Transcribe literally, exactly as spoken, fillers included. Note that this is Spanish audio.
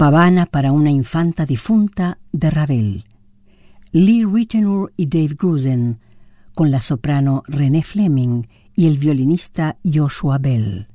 Pavana para una infanta difunta de Ravel. Lee Ritenour y Dave Grusin, con la soprano Renée Fleming y el violinista Joshua Bell.